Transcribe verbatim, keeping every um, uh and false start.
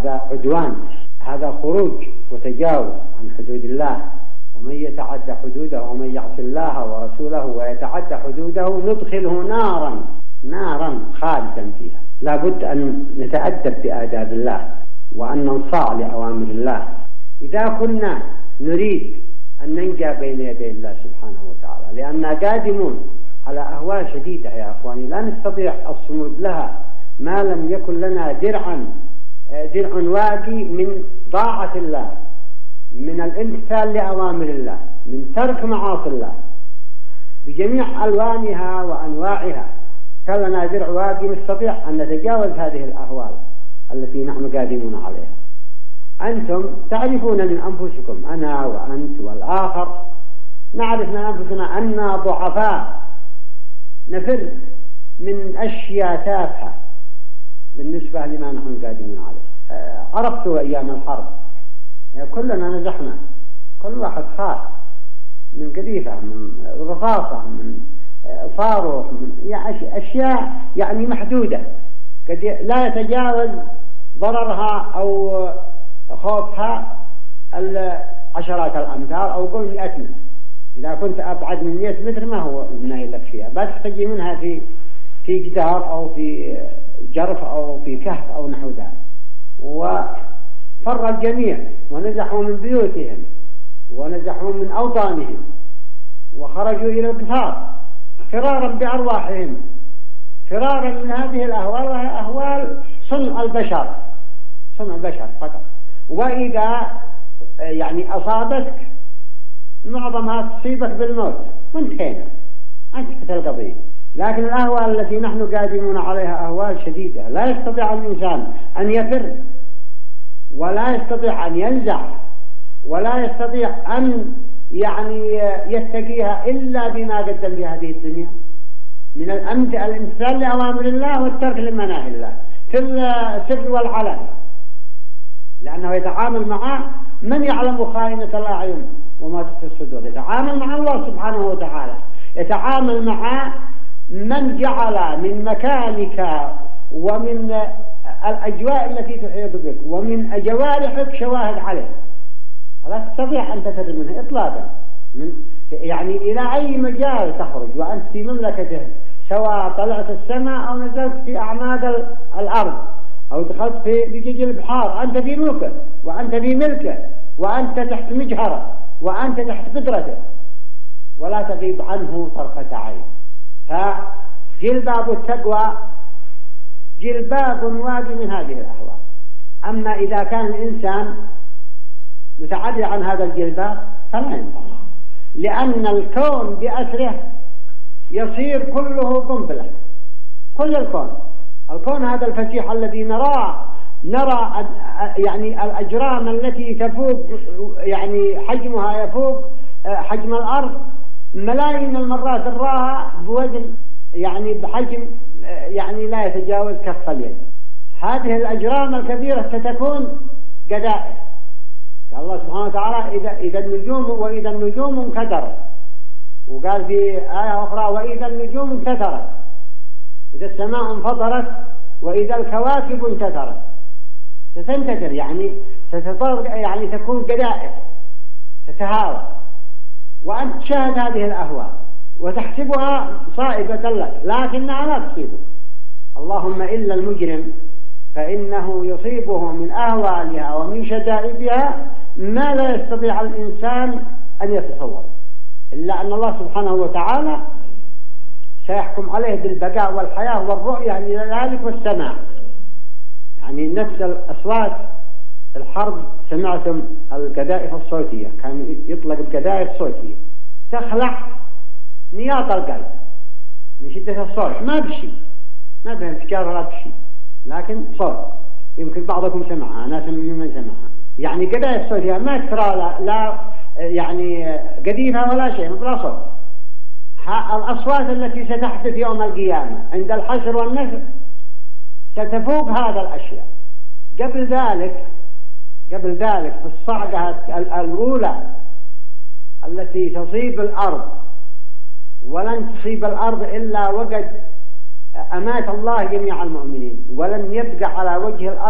هذا عدوان، هذا خروج وتجاوز عن حدود الله. ومن يتعدى حدوده ومن يعص الله ورسوله ويتعدى حدوده ندخله نارا نارا خالدا فيها. لا بد أن نتأدب بآداب الله وأن ننصاع لأوامر الله إذا كنا نريد أن ننجى بين يدي الله سبحانه وتعالى، لأننا قادمون على أهوال شديدة يا أخواني لا نستطيع الصمود لها ما لم يكن لنا درعا درع واقي من طاعة الله، من الامتثال لأوامر الله، من ترك معاصي الله بجميع ألوانها وأنواعها. كان لنا درع واقي نستطيع أن نتجاوز هذه الأهوال التي نحن قادمون عليها. أنتم تعرفون من أنفسكم، أنا وأنت والآخر نعرف من أنفسنا أننا ضعفاء، نفر من أشياء تافهة بالنسبة لما نحن قادمون عليه. عرفتوا أيام الحرب كلنا نزحنا، كل واحد خاف من قذيفة، من رصاصة، من صاروخ، من أشياء يعني محدودة قد لا يتجاوز ضررها أو خوفها عشرات الأمتار أو قل مئة متر. إذا كنت أبعد من مئة متر ما هو نايل لك فيها، بس تجي منها في في جدار أو في جرف أو في كهف أو نحو ذلك. وفر الجميع ونزحوا من بيوتهم ونزحوا من أوطانهم وخرجوا إلى الكفار فرارا بأرواحهم، فرارا من هذه الأهوال، وهي أهوال صنع البشر، صنع البشر فقط. وإذا يعني أصابتك معظمها تصيبك بالموت وانتهينا، انتهت القضية. لكن الأهوال التي نحن قادمون عليها أهوال شديدة، لا يستطيع الإنسان أن يفر ولا يستطيع أن ينزع ولا يستطيع أن يعني يتقيها إلا بما قدم في هذه الدنيا من الامتثال لأوامر الله والترك لمناهي الله في السر والعلن، لأنه يتعامل مع من يعلم خائنة الأعين وما تخفي الصدور. يتعامل مع الله سبحانه وتعالى، يتعامل مع من جعل من مكانك ومن الأجواء التي تحيط بك ومن جوارحك شواهد عليه، لا تستطيع أن تفر منه إطلاقا. من يعني إلى أي مجال تخرج وأنت في مملكته، سواء طلعت السماء أو نزلت في أعماق الأرض أو دخلت في بجج البحار، أنت في ملكه وأنت في ملكه وأنت تحت مجهره وأنت تحت قدرته ولا تغيب عنه طرفة عين. فجلباب التقوى جلباب واقي من هذه الأهوال. أما إذا كان الإنسان متعدي عن هذا الجلباب فلا ينفع، لأن الكون بأسره يصير كله قنبلة، كل الكون الكون هذا الفسيح الذي نراه، نرى يعني الأجرام التي تفوق يعني حجمها يفوق حجم الأرض ملايين المرات، نراها بوزن يعني بحجم يعني لا يتجاوز كف اليد. هذه الأجرام الكبيرة ستكون قذائف. قال الله سبحانه وتعالى إذا, إذا النجوم وإذا النجوم انكدرت، وقال في آية أخرى وإذا النجوم انكدرت، إذا السماء انفطرت وإذا الكواكب انتثرت. ستنتثر يعني ستطر يعني تكون قذائف تتهاوى، وأنت تشاهد هذه الأهوال وتحسبها صائبة لك لكنها لا تصيبك. اللهم إلا المجرم فإنه يصيبه من أهوالها ومن شدائدها ما لا يستطيع الإنسان أن يتصور، إلا أن الله سبحانه وتعالى سيحكم عليه بالبقاء والحياة والرؤية لذلك والسماع. يعني نفس الأصوات الحرب سمعتم القذائف الصوتية، كان يطلق القذائف صوتية تخلع نياط القلب من شدة الصوت، ما بشي ما بها انفجار ولا بشي، لكن صوت يمكن بعضكم سمعها، ناس ممن سمعها. يعني قذائف صوتية ما ترى لا, لا يعني قذيفة ولا شيء، بلا صوت. الأصوات التي ستحدث يوم القيامة عند الحشر والنشر ستفوق هذا الأشياء. قبل ذلك قبل ذلك في الصعقة الأولى التي تصيب الأرض، ولن تصيب الأرض إلا وقد أمات الله جميع المؤمنين، ولن يبقى على وجه الأرض